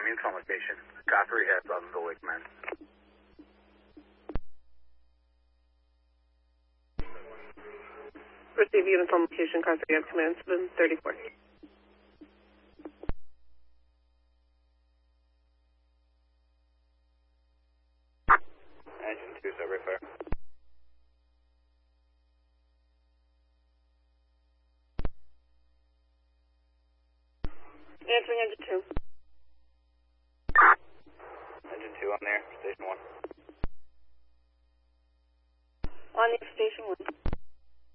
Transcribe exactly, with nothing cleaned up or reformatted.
Uniform location. Copper, you have Southern Goalie Command. Receive uniform location, car three, have command, seven thirty-four. Engine two, Subway Fire. Answering engine two. Engine two on there, station one. On the station one.